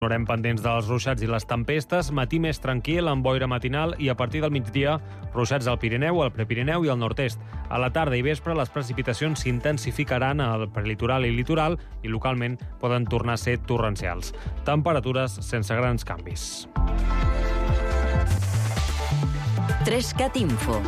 Continuarem pendents dels ruixats i les tempestes, matí més tranquil, amb boira matinal i a partir del migdia, ruixats al Pirineu, al Prepirineu i al nord-est. A la tarda i vespre, les precipitacions s'intensificaran al prelitoral i litoral i localment poden tornar a ser torrencials. Temperatures sense grans canvis. 3CAT Info.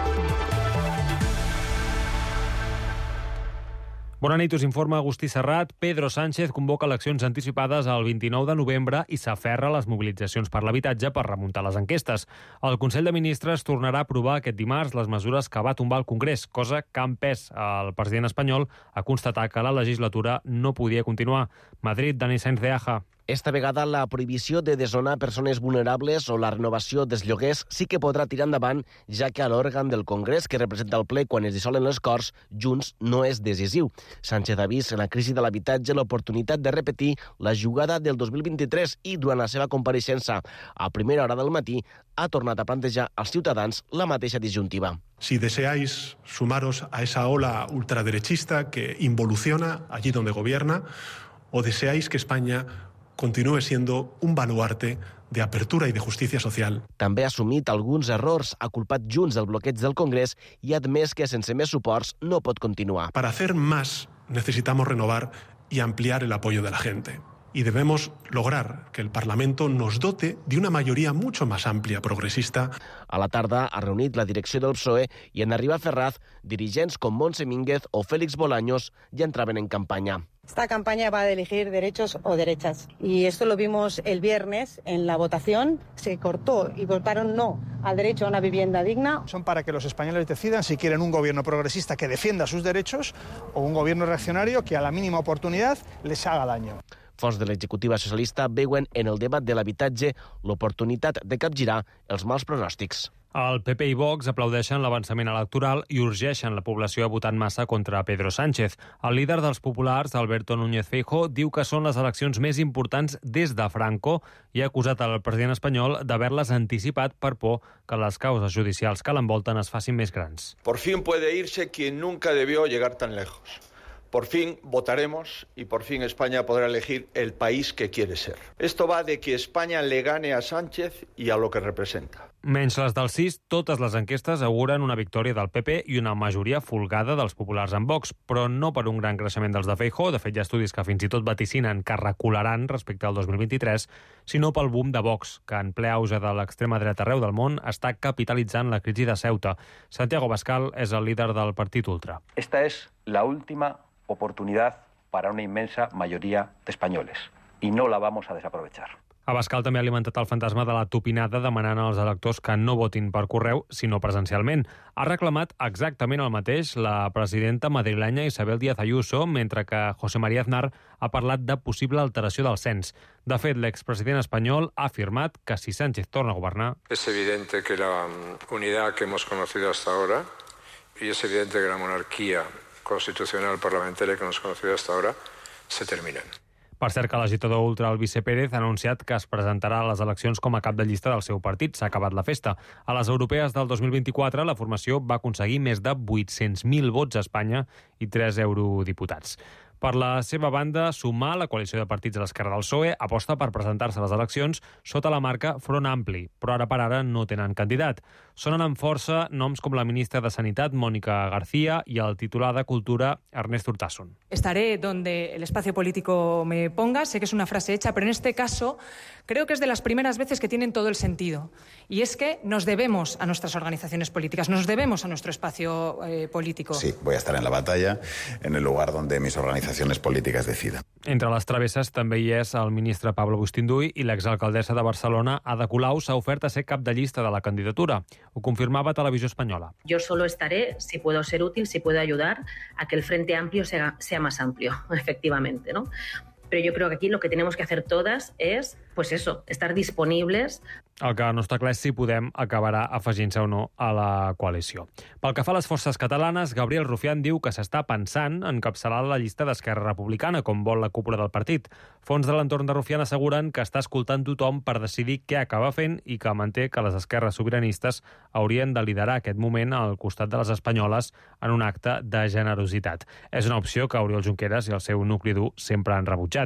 Bona nit, us informa Agustí Serrat. Pedro Sánchez convoca eleccions anticipades el 29 de novembre i s'aferra a les mobilitzacions per l'habitatge per remuntar les enquestes. El Consell de Ministres tornarà a aprovar aquest dimarts les mesures que va tombar el Congrés, cosa que ha empès el president espanyol a constatar que la legislatura no podia continuar. Madrid, Dani Sainz de Aja. Esta vegada la prohibició de desnonar persones vulnerables o la renovació dels lloguers sí que podrà tirar endavant, ja que a l'òrgan del Congrés que representa el ple quan es dissolen les Corts, Junts no és decisiu. Sánchez ha vist en la crisi de l'habitatge l'oportunitat de repetir la jugada del 2023 i durant la seva compareixença a primera hora del matí ha tornat a plantejar als ciutadans la mateixa disjuntiva. Si deseáis sumaros a esa ola ultraderechista que involuciona allí donde gobierna, o deseáis que España continúe siendo un baluarte de apertura y de justicia social. També ha assumit alguns errors, ha culpat Junts del bloqueig del Congrés i ha admès que sense més suports no pot continuar. Para hacer más necesitamos renovar y ampliar el apoyo de la gente. Y debemos lograr que el Parlamento nos dote de una mayoría mucho más amplia, progresista. A la tarda ha reunit la direcció del PSOE i en arribar a Ferraz, dirigents com Montse Mínguez o Félix Bolaños ja entraven en campanya. Esta campaña va a elegir derechos o derechas. Y esto lo vimos el viernes en la votación. Se cortó y votaron no al derecho a una vivienda digna. Son para que los españoles decidan si quieren un gobierno progresista que defienda sus derechos o un gobierno reaccionario que a la mínima oportunidad les haga daño. Fonts de l'executiva socialista veuen en el debat de l'habitatge l'oportunitat de capgirar els mals pronòstics. El PP i Vox aplaudeixen l'avançament electoral i urgeixen la població a votar en massa contra Pedro Sánchez. El líder dels populars, Alberto Núñez Feijóo, diu que són les eleccions més importants des de Franco i ha acusat al president espanyol d'haver-les anticipat per por que les causes judicials que l'envolten es facin més grans. Por fin puede irse quien nunca debió llegar tan lejos. Por fin votaremos y por fin España podrá elegir el país que quiere ser. Esto va de que España le gane a Sánchez y a lo que representa. Menys les del CIS, totes les enquestes auguren una victòria del PP i una majoria folgada dels populars en Vox, però no per un gran creixement dels de Feijóo, de fet hi ha estudis que fins i tot vaticinen que recularan respecte al 2023, sinó pel boom de Vox, que en ple auge de l'extrema dreta arreu del món està capitalitzant la crisi de Ceuta. Santiago Abascal és el líder del partit ultra. Esta es la última oportunidad para una inmensa mayoría de españoles y no la vamos a desaprovechar. Abascal també ha alimentat el fantasma de la tupinada demanant als electors que no votin per correu, sinó presencialment. Ha reclamat exactament el mateix la presidenta madrilenya Isabel Díaz Ayuso, mentre que José María Aznar ha parlat de possible alteració del cens. De fet, l'expresident espanyol ha afirmat que si Sánchez torna a governar... Es evidente que la unidad que hemos conocido hasta ahora y es evidente que la monarquía constitucional parlamentaria que hemos conocido hasta ahora se terminan. Per cert que l'agitador ultra Albice Pérez ha anunciat que es presentarà a les eleccions com a cap de llista del seu partit. S'ha acabat la festa. A les europees del 2024 la formació va aconseguir més de 800.000 vots a Espanya i 3 eurodiputats. Per la seva banda, Sumar, la coalició de partits a l'esquerra del PSOE, aposta per presentar-se a les eleccions sota la marca Front Ampli, però ara per ara no tenen candidat. Sonen amb força noms com la ministra de Sanitat, Mónica García, i el titular de Cultura, Ernest Urtasun. Estaré donde el espacio político me ponga. Sé que es una frase hecha, pero en este caso creo que es de las primeras veces que tienen todo el sentido. Y es que nos debemos a nuestras organizaciones políticas, nos debemos a nuestro espacio político. Sí, voy a estar en la batalla, en el lugar donde mis organizaciones políticas decidan. Entre les travesses també hi és el ministre Pablo Bustinduy i l'exalcaldessa de Barcelona, Ada Colau, s'ha ofert a ser cap de llista de la candidatura. Ho confirmava Televisió Espanyola. Yo solo estaré si puedo ser útil, si puedo ayudar a que el Frente Amplio sea más amplio, efectivamente, ¿no? Pero yo creo que aquí lo que tenemos que hacer todas es, pues eso, estar disponibles. El que no està clar és si Podem acabarà afegint-se o no a la coalició. Pel que fa a les forces catalanes, Gabriel Rufián diu que s'està pensant en encapçalar la llista d'Esquerra Republicana, com vol la cúpula del partit. Fons de l'entorn de Rufián asseguren que està escoltant tothom per decidir què acaba fent i que manté que les esquerres sobiranistes haurien de liderar aquest moment al costat de les espanyoles en un acte de generositat. És una opció que Oriol Junqueras i el seu nucli dur sempre han rebutjat.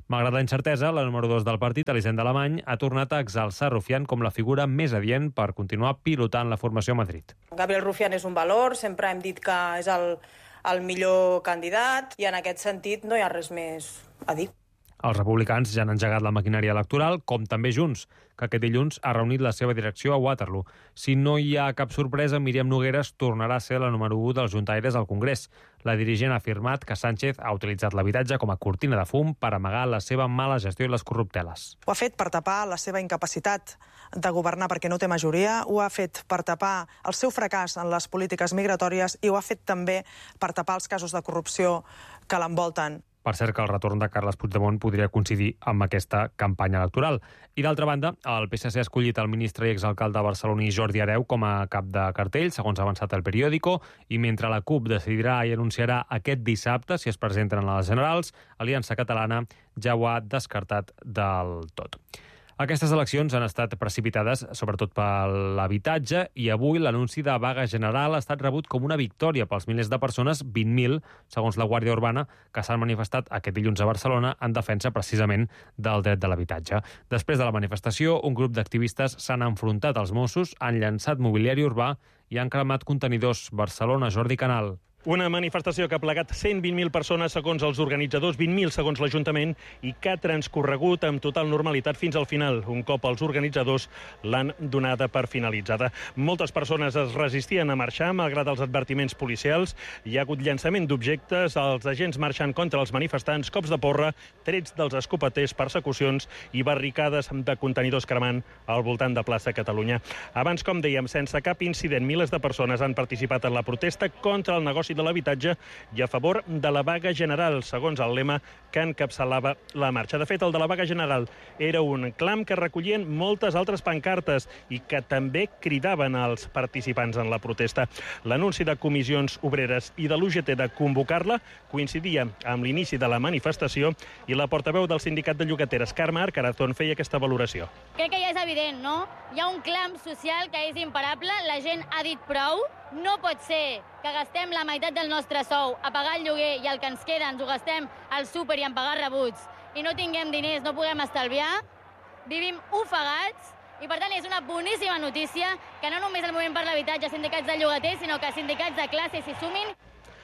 Malgrat la incertesa, la número 2 del partit, Elisenda Alemany, ha tornat a exalçar Rufián com la figura més adient per continuar pilotant la formació a Madrid. Gabriel Rufián és un valor, sempre hem dit que és el millor candidat i en aquest sentit no hi ha res més a dir. Els republicans ja han engegat la maquinària electoral, com també Junts, que aquest dilluns ha reunit la seva direcció a Waterloo. Si no hi ha cap sorpresa, Míriam Nogueras tornarà a ser la número 1 dels juntaires al Congrés. La dirigent ha afirmat que Sánchez ha utilitzat l'habitatge com a cortina de fum per amagar la seva mala gestió i les corrupteles. Ho ha fet per tapar la seva incapacitat de governar perquè no té majoria, ho ha fet per tapar el seu fracàs en les polítiques migratòries i ho ha fet també per tapar els casos de corrupció que l'envolten. Per cert, que el retorn de Carles Puigdemont podria coincidir amb aquesta campanya electoral. I d'altra banda, el PSC ha escollit el ministre i exalcalde barceloní Jordi Hereu com a cap de cartell, segons ha avançat el periòdico, i mentre la CUP decidirà i anunciarà aquest dissabte si es presenten a les generals, Aliança Catalana ja ho ha descartat del tot. Aquestes eleccions han estat precipitades sobretot per l'habitatge i avui l'anunci de vaga general ha estat rebut com una victòria pels milers de persones, 20.000, segons la Guàrdia Urbana, que s'han manifestat aquest dilluns a Barcelona en defensa precisament del dret de l'habitatge. Després de la manifestació, un grup d'activistes s'han enfrontat als Mossos, han llançat mobiliari urbà i han cremat contenidors. Barcelona, Jordi Canal. Una manifestació que ha plegat 120.000 persones segons els organitzadors, 20.000 segons l'Ajuntament, i que ha transcorregut amb total normalitat fins al final, un cop els organitzadors l'han donada per finalitzada. Moltes persones es resistien a marxar, malgrat els advertiments policials. Hi ha hagut llançament d'objectes, els agents marxant contra els manifestants, cops de porra, trets dels escopeters, persecucions i barricades de contenidors cremant al voltant de plaça Catalunya. Abans, com dèiem, sense cap incident, milers de persones han participat en la protesta contra el negoci de l'habitatge i a favor de la vaga general, segons el lema que encapçalava la marxa. De fet, el de la vaga general era un clam que recollien moltes altres pancartes i que també cridaven als participants en la protesta. L'anunci de comissions obreres i de l'UGT de convocar-la coincidia amb l'inici de la manifestació i la portaveu del sindicat de llogateres, Carme Arcarazón, feia aquesta valoració. Crec que ja és evident, no? Hi ha un clam social que és imparable, la gent ha dit prou. No pot ser que gastem la meitat del nostre sou a pagar el lloguer i el que ens queda ens ho gastem al súper i en pagar rebuts i no tinguem diners, no puguem estalviar, vivim ofegats i per tant és una boníssima notícia que no només el moviment per l'habitatge, sindicats de llogaters, sinó que sindicats de classe s'hi sumin.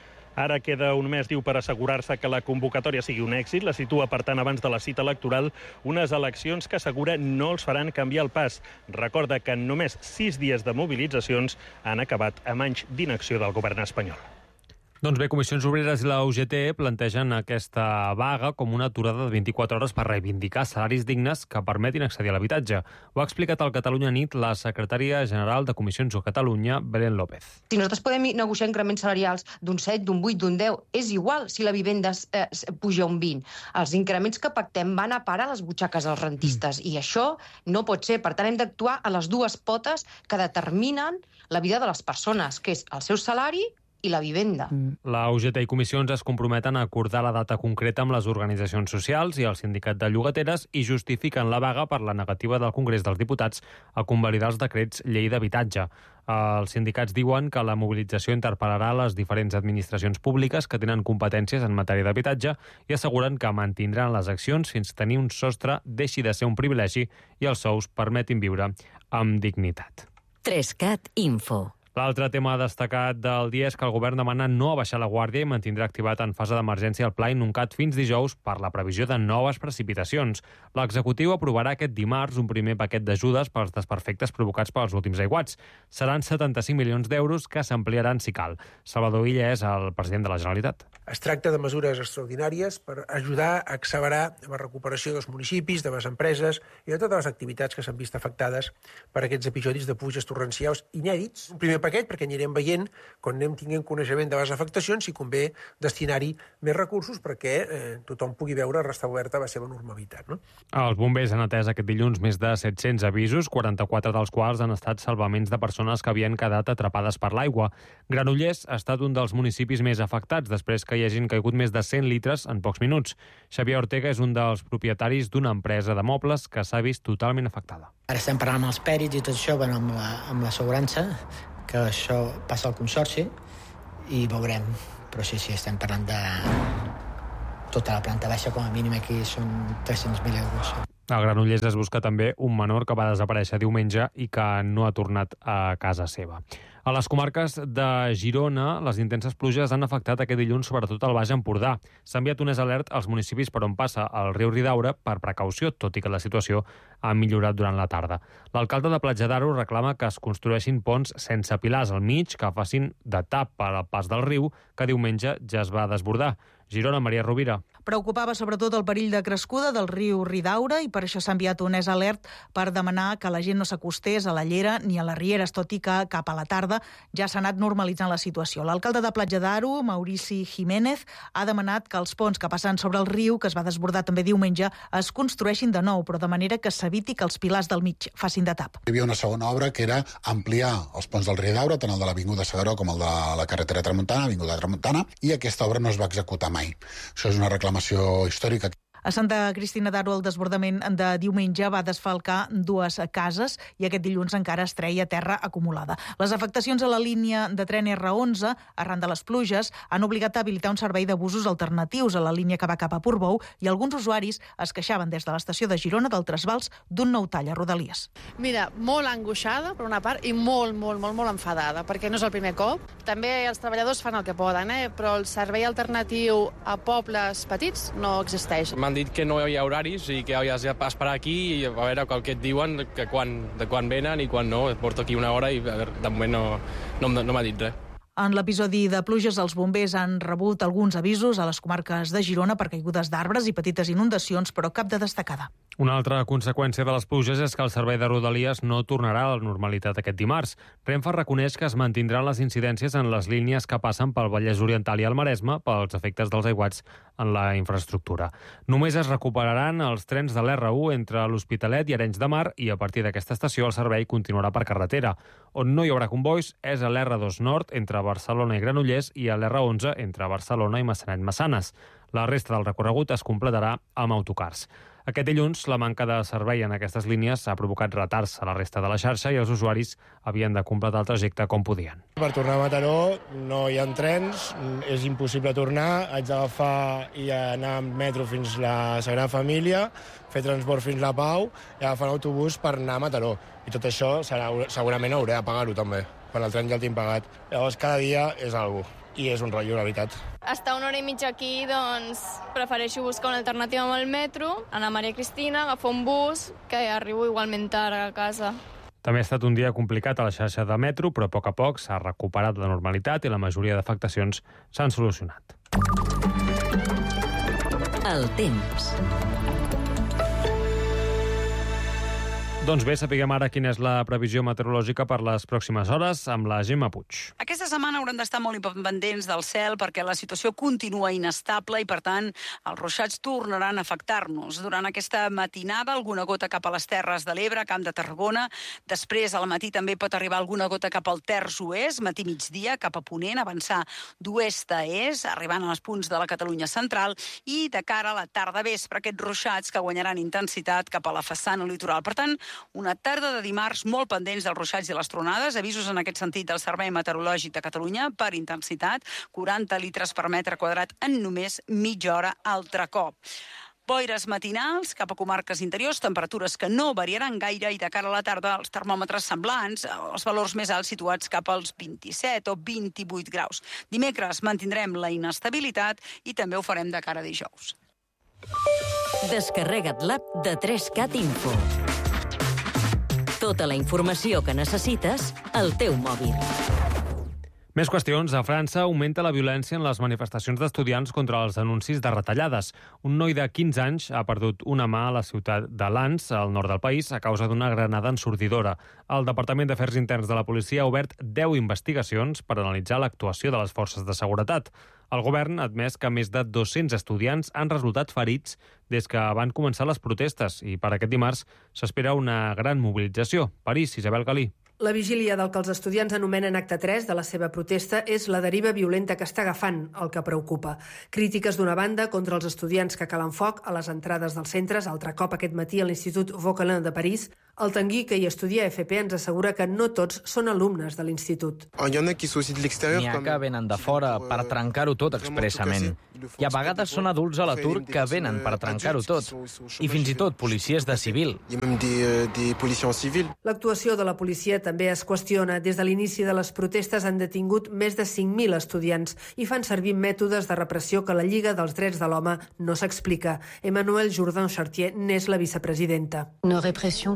Ara queda un mes, diu, per assegurar-se que la convocatòria sigui un èxit. La situa, per tant, abans de la cita electoral, unes eleccions que assegura no els faran canviar el pas. Recorda que en només 6 dies de mobilitzacions han acabat amb anys d'inacció del govern espanyol. Doncs bé, Comissions Obreres i la UGT plantegen aquesta vaga com una aturada de 24 hores per reivindicar salaris dignes que permetin accedir a l'habitatge. Ho ha explicat al Catalunya Nit la secretària general de Comissions a Catalunya, Belén López. Si nosaltres podem negociar increments salarials d'un 7, d'un 8, d'un 10, és igual si la vivenda puja un 20. Els increments que pactem van a parar les butxaques dels rentistes i això no pot ser. Per tant, hem d'actuar a les dues potes que determinen la vida de les persones, que és el seu salari i la vivenda. La UGT i Comissions es comprometen a acordar la data concreta amb les organitzacions socials i el sindicat de llogateres i justifiquen la vaga per la negativa del Congrés dels Diputats a convalidar els decrets llei d'habitatge. Els sindicats diuen que la mobilització interpel·larà les diferents administracions públiques que tenen competències en matèria d'habitatge i asseguren que mantindran les accions fins a tenir un sostre deixi de ser un privilegi i els sous permetin viure amb dignitat. 3CAT Info. L'altre tema destacat del dia és que el govern demana no abaixar la guàrdia i mantindrà activat en fase d'emergència el pla Inuncat fins dijous per la previsió de noves precipitacions. L'executiu aprovarà aquest dimarts un primer paquet d'ajudes pels desperfectes provocats pels últims aiguats. Seran 75 milions d'euros que s'ampliaran si cal. Salvador Illa és el president de la Generalitat. Es tracta de mesures extraordinàries per ajudar a accelerar la recuperació dels municipis, de les empreses i de totes les activitats que s'han vist afectades per aquests episodis de pluges torrencials inèdits. Un primer paquet perquè anirem veient, quan anem tinguent coneixement de les afectacions, si convé destinar-hi més recursos perquè tothom pugui veure restablerta la seva normalitat. No? Els bombers han atès aquest dilluns més de 700 avisos, 44 dels quals han estat salvaments de persones que havien quedat atrapades per l'aigua. Granollers ha estat un dels municipis més afectats després que hi hagin caigut més de 100 litres en pocs minuts. Xavier Ortega és un dels propietaris d'una empresa de mobles que s'ha vist totalment afectada. Ara estem parlant amb els pèrits i tot això, amb l'assegurança, que això passa al Consorci i veurem, però sí, estem parlant tota la planta baixa, com a mínim aquí són 300.000 euros. A Granollers es busca també un menor que va desaparèixer diumenge i que no ha tornat a casa seva. A les comarques de Girona, les intenses pluges han afectat aquest dilluns sobretot al Baix Empordà. S'ha enviat un alert als municipis per on passa el riu Ridaura per precaució, tot i que la situació ha millorat durant la tarda. L'alcalde de Platja d'Aro reclama que es construeixin ponts sense pilars al mig que facin de tap per al pas del riu, que diumenge ja es va desbordar. Girona, Maria Rovira. Preocupava sobretot el perill de crescuda del riu Ridaura i per això s'ha enviat un alert per demanar que la gent no s'acostés a la llera ni a les rieres, tot i que cap a la tarda ja s'ha anat normalitzant la situació. L'alcalde de Platja d'Aro, Maurici Jiménez, ha demanat que els ponts que passen sobre el riu, que es va desbordar també diumenge, es construeixin de nou, però de manera que s'eviti que els pilars del mig facin de tap. Hi havia una segona obra que era ampliar els ponts del Ridaura, tant el de l'Avinguda S'Agaró com el de la carretera Tramuntana, Avinguda Tramuntana, i aquesta obra no es va executar mai. Això és una reclamació històrica. A Santa Cristina d'Aro el desbordament de diumenge va desfalcar 2 cases i aquest dilluns encara es treia terra acumulada. Les afectacions a la línia de tren R11, arran de les pluges, han obligat a habilitar un servei de busos alternatius a la línia que va cap a Portbou i alguns usuaris es queixaven des de l'estació de Girona del trasbals d'un nou tall a Rodalies. Mira, molt angoixada per una part i molt enfadada, perquè no és el primer cop. També els treballadors fan el que poden, però el servei alternatiu a pobles petits no existeix. M'han dit que no hi ha horaris i que has d'esperar aquí i a veure el que et diuen, de quan venen i quan no. Porto aquí una hora i a veure, de moment no m'ha dit res. En l'episodi de pluges, els bombers han rebut alguns avisos a les comarques de Girona per caigudes d'arbres i petites inundacions, però cap de destacada. Una altra conseqüència de les pluges és que el servei de Rodalies no tornarà a la normalitat aquest dimarts. Renfe reconeix que es mantindran les incidències en les línies que passen pel Vallès Oriental i el Maresme pels efectes dels aiguats en la infraestructura. Només es recuperaran els trens de l'R1 entre l'Hospitalet i Arenys de Mar i a partir d'aquesta estació el servei continuarà per carretera. On no hi haurà convois és a l'R2 Nord entre Barcelona i Granollers i a l'R11 entre Barcelona i Massanet-Massanes. La resta del recorregut es completarà amb autocars. Aquest dilluns, la manca de servei en aquestes línies ha provocat retards a la resta de la xarxa i els usuaris havien de completar el trajecte com podien. Per tornar a Mataró no hi ha trens, és impossible tornar, haig d'agafar i anar amb metro fins a la Sagrada Família, fer transport fins a la Pau i agafar l'autobús per anar a Mataró. I tot això segurament hauré de pagar-ho també, quan el tren ja el tinc pagat. Llavors cada dia és alguna cosa. I és un rotllo, la veritat. Estar una hora i mitja aquí, doncs, prefereixo buscar una alternativa amb el metro, anar a Maria Cristina, agafar un bus, que arribo igualment tard a casa. També ha estat un dia complicat a la xarxa de metro, però a poc s'ha recuperat la normalitat i la majoria d'afectacions s'han solucionat. El temps. Doncs bé, sapiguem ara quina és la previsió meteorològica per les pròximes hores amb la Gemma Puig. Aquesta setmana haurem d'estar molt pendents del cel perquè la situació continua inestable i, per tant, els ruixats tornaran a afectar-nos. Durant aquesta matinada, alguna gota cap a les Terres de l'Ebre, Camp de Tarragona. Després, al matí, també pot arribar alguna gota cap al terç oest, matí-migdia, cap a ponent, avançar d'oest a est, arribant als punts de la Catalunya central, i de cara a la tarda vespre, aquests ruixats que guanyaran intensitat cap a la façana litoral. Per tant, una tarda de dimarts molt pendents dels ruixats i les tronades. Avisos en aquest sentit del Servei Meteorològic de Catalunya per intensitat, 40 litres per metre quadrat en només mitja hora altre cop. Boires matinals cap a comarques interiors, temperatures que no variaran gaire i de cara a la tarda els termòmetres semblants, els valors més alts situats cap als 27 o 28 graus. Dimecres mantindrem la inestabilitat i també ho farem de cara a dijous. Descarrega't l'app de 3CAT Info. Tota la informació que necessites al teu mòbil. Més qüestions. A França augmenta la violència en les manifestacions d'estudiants contra els anuncis de retallades. Un noi de 15 anys ha perdut una mà a la ciutat de Lens, al nord del país, a causa d'una granada ensordidora. El Departament d'Afers Interns de la policia ha obert 10 investigacions per analitzar l'actuació de les forces de seguretat. El govern ha admès que més de 200 estudiants han resultat ferits des que van començar les protestes i per aquest dimarts s'espera una gran mobilització. París, Isabel Galí. La vigília del que els estudiants anomenen acte 3 de la seva protesta és la deriva violenta que està agafant, el que preocupa. Crítiques d'una banda contra els estudiants que calen foc a les entrades dels centres, altre cop aquest matí a l'Institut Vauquelin de París. El Tanguy, que hi estudia a FP, ens assegura que no tots són alumnes de l'institut. N'hi ha que venen de fora per trencar-ho tot expressament. I a vegades són adults a l'atur que venen per trencar-ho tot. I fins i tot policies de civil. L'actuació de la policia també es qüestiona. Des de l'inici de les protestes han detingut més de 5.000 estudiants i fan servir mètodes de repressió que la Lliga dels Drets de l'Home no s'explica. Emmanuelle Jourdan-Chartier n'és la vicepresidenta. Una repressió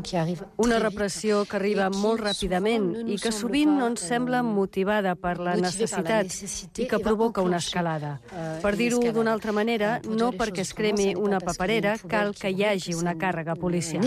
que arriba molt ràpidament i que sovint no ens sembla motivada per la necessitat i que provoca una escalada. Per dir-ho d'una altra manera, no perquè es cremi una paperera cal que hi hagi una càrrega policial.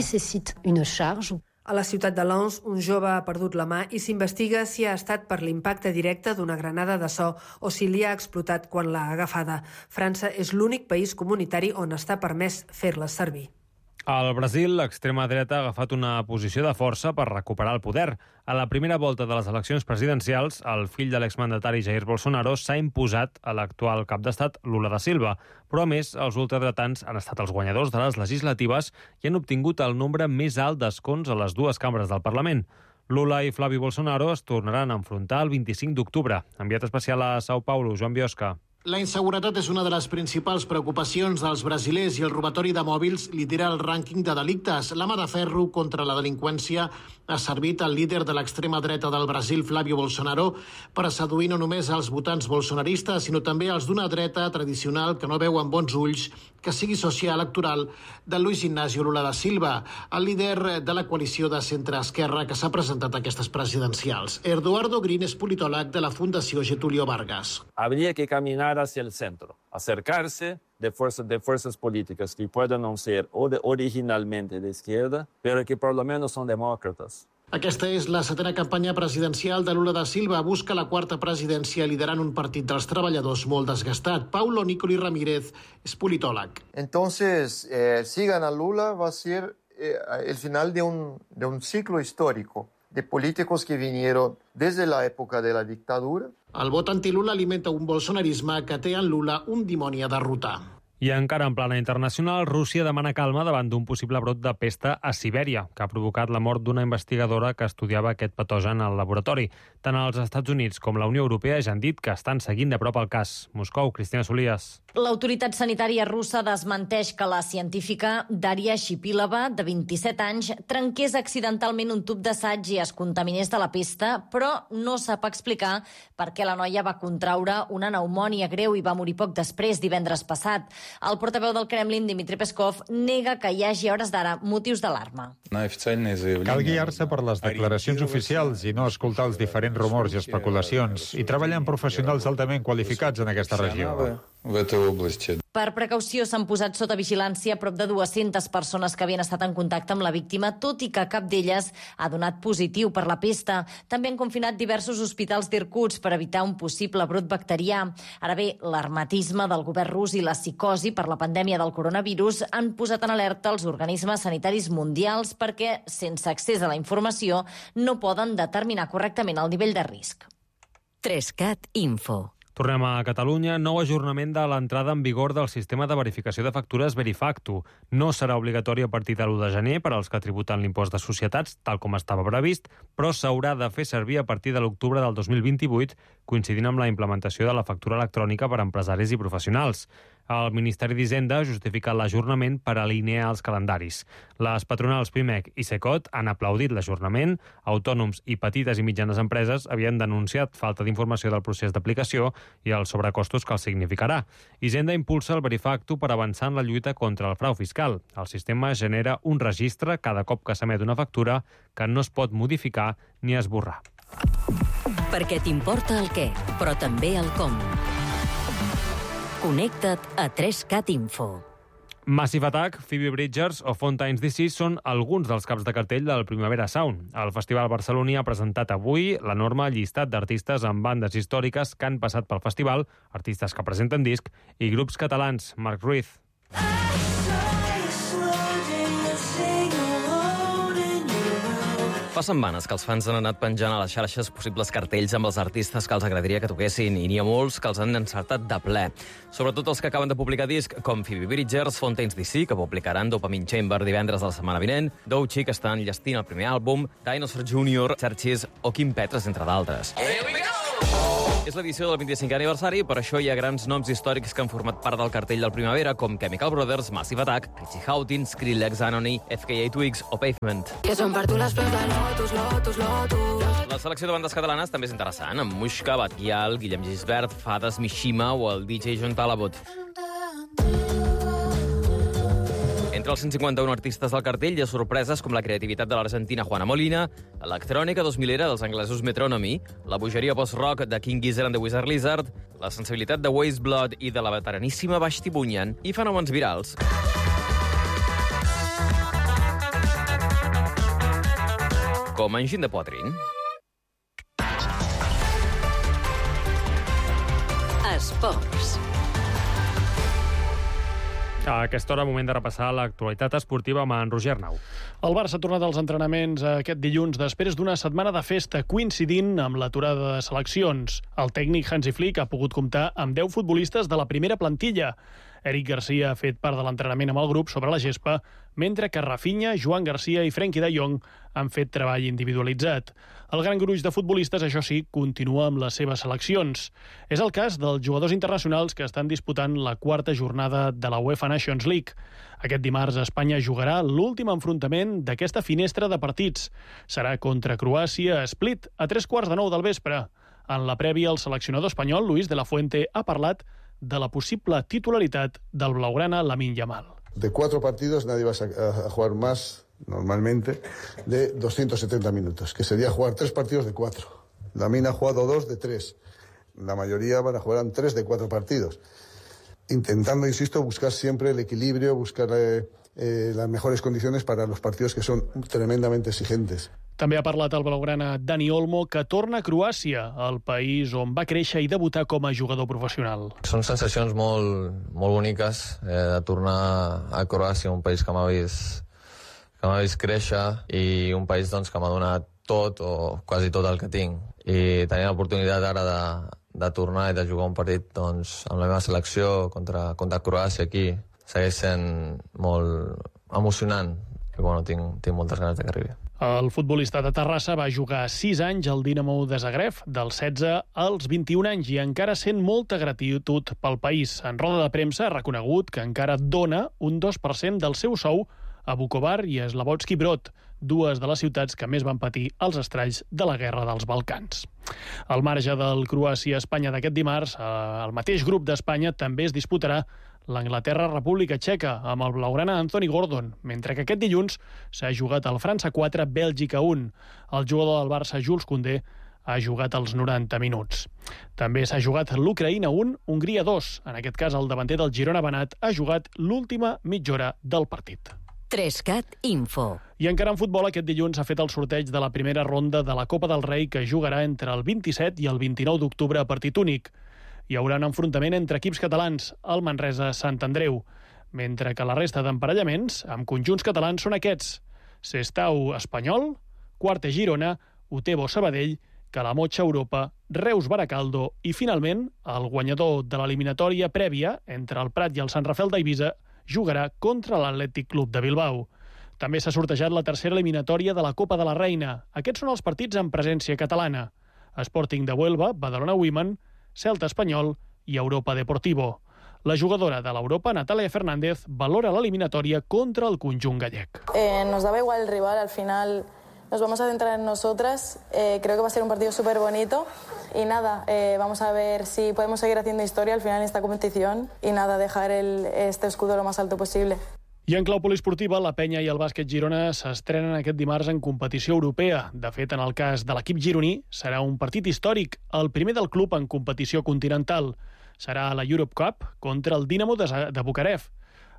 A la ciutat de Lens, un jove ha perdut la mà i s'investiga si ha estat per l'impacte directe d'una granada de so o si li ha explotat quan l'ha agafada. França és l'únic país comunitari on està permès fer-les servir. Al Brasil, l'extrema dreta ha agafat una posició de força per recuperar el poder. A la primera volta de les eleccions presidencials, el fill de l'exmandatari Jair Bolsonaro s'ha imposat a l'actual cap d'estat Lula da Silva. Però, a més, els ultradretans han estat els guanyadors de les legislatives i han obtingut el nombre més alt d'escons a les dues cambres del Parlament. Lula i Flavio Bolsonaro es tornaran a enfrontar el 25 d'octubre. Enviat especial a São Paulo, Joan Biosca. La inseguretat és una de les principals preocupacions dels brasilers i el robatori de mòbils lidera el rànquing de delictes. La mà de ferro contra la delinqüència ha servit al líder de l'extrema dreta del Brasil, Flavio Bolsonaro, per seduir no només els votants bolsonaristes, sinó també els d'una dreta tradicional que no veu amb bons ulls que sigui soci electoral de Luis Inácio Lula da Silva, el líder de la coalició de centre-esquerra que s'ha presentat a aquestes presidencials. Eduardo Green és politòleg de la Fundació Getúlio Vargas. Habría que caminar hacia el centro, acercarse de fuerzas políticas que puedan no ser originalmente de izquierda, pero que por lo menos son demócratas. Aquesta és la setena campanya presidencial de Lula da Silva. Busca la quarta presidència liderant un partit dels treballadors molt desgastat. Paulo Nicoli Ramírez és politòleg. Entonces, si gana Lula, va a ser el final de un ciclo histórico de políticos que vinieron desde la época de la dictadura. El vot anti-Lula alimenta un bolsonarisme que té en Lula un dimoni a derrotar. I encara en plana internacional, Rússia demana calma davant d'un possible brot de pesta a Sibèria, que ha provocat la mort d'una investigadora que estudiava aquest patogen al laboratori. Tant els Estats Units com la Unió Europea ja han dit que estan seguint de prop el cas. Moscou, Cristina Solías. L'autoritat sanitària russa desmenteix que la científica Daria Shipilova, de 27 anys, trenqués accidentalment un tub d'assaig i es contaminés de la pesta, però no sap explicar per què la noia va contraure una pneumònia greu i va morir poc després, divendres passat. El portaveu del Kremlin, Dmitry Peskov, nega que hi hagi a hores d'ara motius d'alarma. Cal guiar-se per les declaracions oficials i no escoltar els diferents rumors i especulacions i treballar amb professionals altament qualificats en aquesta regió. Per precaució s'han posat sota vigilància prop de 200 persones que havien estat en contacte amb la víctima, tot i que cap d'elles ha donat positiu per la pesta. També han confinat diversos hospitals d'Irkutsk per evitar un possible brot bacterià. Ara bé, l'hermetisme del govern rus i la psicosi per la pandèmia del coronavirus han posat en alerta els organismes sanitaris mundials perquè, sense accés a la informació, no poden determinar correctament el nivell de risc. 3CAT Info. Tornem a Catalunya. Nou ajornament de l'entrada en vigor del sistema de verificació de factures Verifactu. No serà obligatori a partir de l'1 de gener per als que tributen l'impost de societats, tal com estava previst, però s'haurà de fer servir a partir de l'octubre del 2028, coincidint amb la implementació de la factura electrònica per a empresaris i professionals. El Ministeri d'Hisenda justifica l'ajornament per alinear els calendaris. Les patronals Pimec i Secot han aplaudit l'ajornament. Autònoms i petites i mitjanes empreses havien denunciat falta d'informació del procés d'aplicació i els sobrecostos que el significarà. Hisenda impulsa el Verifactu per avançar en la lluita contra el frau fiscal. El sistema genera un registre cada cop que s'emet una factura que no es pot modificar ni esborrar. Perquè t'importa el què, però també el com. Connecta't a 3CAT Info. Massive Attack, Phoebe Bridgers o Fontaines DC són alguns dels caps de cartell del Primavera Sound. El festival barceloní ha presentat avui l'enorme llistat d'artistes amb bandes històriques que han passat pel festival, artistes que presenten disc i grups catalans. Marc Ruiz. Fa setmanes que els fans han anat penjant a les xarxes possibles cartells amb els artistes que els agradaria que toquessin, i n'hi ha molts que els han encertat de ple. Sobretot els que acaben de publicar disc, com Phoebe Bridgers, Fontaines DC, que publicaran Dopamine Chamber divendres de la setmana vinent, Doechii, que està enllestint el primer àlbum, Dinosaur Jr., Churches o Kim Petras, entre d'altres. És l'edició del 25è aniversari, per això hi ha grans noms històrics que han format part del cartell del Primavera, com Chemical Brothers, Massive Attack, Richie Houghton, Skrillex, Anony, FKA Twigs o Pavement. Que són per tu les flors de Lotus, Lotus, Lotus. La selecció de bandes catalanes també és interessant, amb Muixca, Batguial, Guillem Gisbert, Fades, Mishima o el DJ John Talabot. Entre els 151 artistes del cartell hi ha sorpreses com la creativitat de l'argentina Juana Molina, l'electrònica 2000era dels anglesos Metronomy, la bogeria post-rock de King Gizzard and the Wizard Lizard, la sensibilitat de Waste Blood i de la veteraníssima Vashti Bunyan i fenòmens virals. Com Engine de Potrin. Esports. A aquesta hora, moment de repassar l'actualitat esportiva amb en Roger Arnau. El Barça ha tornat als entrenaments aquest dilluns després d'una setmana de festa coincidint amb l'aturada de seleccions. El tècnic Hansi Flick ha pogut comptar amb 10 futbolistes de la primera plantilla. Eric Garcia ha fet part de l'entrenament amb el grup sobre la gespa, mentre que Rafinha, Joan Garcia i Frenkie de Jong han fet treball individualitzat. El gran gruix de futbolistes, això sí, continua amb les seves seleccions. És el cas dels jugadors internacionals que estan disputant la quarta jornada de la UEFA Nations League. Aquest dimarts Espanya jugarà l'últim enfrontament d'aquesta finestra de partits. Serà contra Croàcia a Split a 3:15 del vespre. En la prèvia, el seleccionador espanyol, Luis de la Fuente, ha parlat de la possible titularitat del blaugrana Lamine Yamal. De 4 partidos nadie va a jugar más, normalmente, de 270 minutos, que sería jugar 3 partidos de 4. Lamine ha jugado 2 de 3. La mayoría van a jugar 3 de 4 partidos. Intentando, insisto, buscar siempre el equilibrio, buscar las mejores condiciones para los partidos que son tremendamente exigentes. També ha parlat el blaugrana Dani Olmo, que torna a Croàcia, el país on va créixer i debutar com a jugador professional. Són sensacions molt boniques de tornar a Croàcia, un país que m'ha vist créixer i un país doncs, que m'ha donat tot o quasi tot el que tinc. I tenir l'oportunitat ara de tornar i de jugar un partit doncs, amb la meva selecció contra Croàcia aquí segueix sent molt emocionant i bueno, tinc moltes ganes que arribi. El futbolista de Terrassa va jugar 6 anys al Dinamo de Zagreb, dels 16 als 21 anys, i encara sent molta gratitud pel país. En roda de premsa ha reconegut que encara dona un 2% del seu sou a Vukovar i a Slavotski Brod, dues de les ciutats que més van patir els estralls de la Guerra dels Balcans. Al marge del Croàcia-Espanya d'aquest dimarts, el mateix grup d'Espanya també es disputarà l'Anglaterra-República Txeca amb el blaugrana Anthony Gordon, mentre que aquest dilluns s'ha jugat el França 4, Bèlgica 1. El jugador del Barça, Jules Koundé, ha jugat els 90 minuts. També s'ha jugat l'Ucraïna 1, Hongria 2. En aquest cas, el davanter del Girona Banat ha jugat l'última mitja hora del partit. 3CAT Info. I encara en futbol, aquest dilluns s'ha fet el sorteig de la primera ronda de la Copa del Rei, que jugarà entre el 27 i el 29 d'octubre a partit únic. Hi haurà un enfrontament entre equips catalans, el Manresa-Sant Andreu, mentre que la resta d'emparellaments amb conjunts catalans són aquests: Sestao Espanyol, Quarte Girona, Utebo Sabadell, Calamotxa Europa, Reus Baracaldo i, finalment, el guanyador de l'eliminatòria prèvia entre el Prat i el Sant Rafel d'Eivissa jugarà contra l'Atlètic Club de Bilbao. També s'ha sortejat la tercera eliminatòria de la Copa de la Reina. Aquests són els partits amb presència catalana: Sporting de Huelva, Badalona Women, Celta Espanyol i Europa Deportivo. La jugadora de l'Europa, Natalia Fernández, valora l'eliminatòria contra el conjunt gallec. Nos daba igual el rival, al final nos vamos a centrar en nosotras. Creo que va a ser un partido súper bonito y nada, vamos a ver si podemos seguir haciendo historia al final en esta competición y nada, dejar este escudo lo más alto posible. I en clau poliesportiva, la Penya i el bàsquet Girona s'estrenen aquest dimarts en competició europea. De fet, en el cas de l'equip gironí, serà un partit històric, el primer del club en competició continental. Serà a la Europe Cup contra el Dinamo de Bucarest.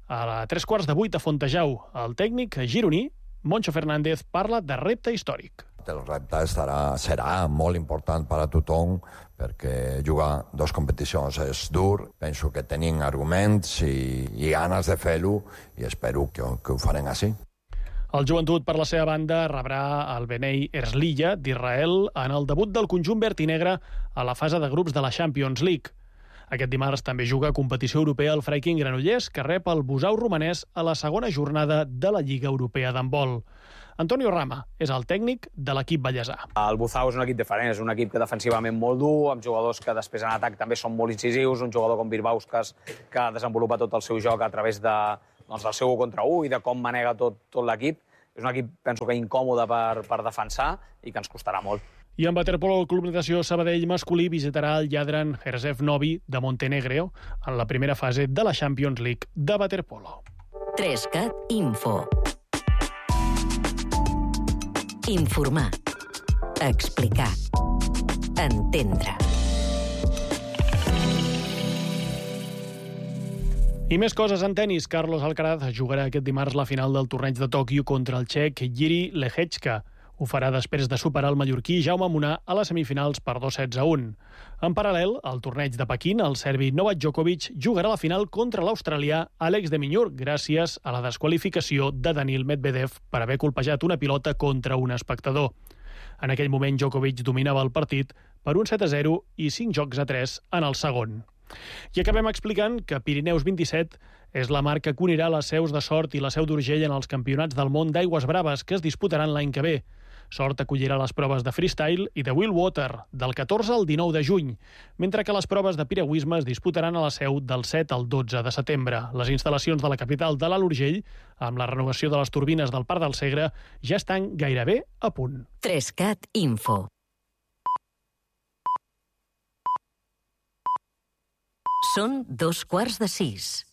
A 7:45 a Fontejau, el tècnic gironí, Moncho Fernández, parla de repte històric. El repte serà molt important per a tothom, perquè jugar 2 competicions és dur. Penso que tenim arguments i ganes de fer-ho i espero que ho farem així. El Joventut, per la seva banda, rebrà el Bnei Herzliya d'Israel en el debut del conjunt verd i negre a la fase de grups de la Champions League. Aquest dimarts també juga a competició europea el Freiking Granollers, que rep el Busau romanès a la segona jornada de la Lliga Europea d'handbol. Antonio Rama és el tècnic de l'equip vallesà. El Busau és un equip diferent, és un equip que defensivament molt dur, amb jugadors que després en atac també són molt incisius, un jugador com Birbauskas que desenvolupa tot el seu joc a través del seu 1 contra 1 i de com manega tot l'equip. És un equip, penso que incòmode per defensar i que ens costarà molt. I en waterpolo, el Club Natació Sabadell masculí visitarà el Jadran Herzev Novi de Montenegro en la primera fase de la Champions League de waterpolo. 3CAT Info. Informar. Explicar. Entendre. I més coses en tenis. Carlos Alcaraz jugarà aquest dimarts la final del torneig de Tòquio contra el txec Jiri Lehečka. Ho farà després de superar el mallorquí Jaume Munar a les semifinals per 2-7-1. En paral·lel, al torneig de Pequín, el serbi Novak Djokovic jugarà la final contra l'australià Alex de Minaur gràcies a la desqualificació de Daniil Medvedev per haver colpejat una pilota contra un espectador. En aquell moment, Djokovic dominava el partit per un 7-0 i 5-3 en el segon. I acabem explicant que Pirineus 27 és la marca que unirà les seus de Sort i la seu d'Urgell en els campionats del món d'aigües braves que es disputaran l'any que ve. Sort acollirà les proves de freestyle i de wheelwater del 14 al 19 de juny, mentre que les proves de piragüisme es disputaran a la seu del 7 al 12 de setembre. Les instal·lacions de la capital de l'Alt Urgell, amb la renovació de les turbines del Parc del Segre, ja estan gairebé a punt. 3CAT Info. Són 5:15.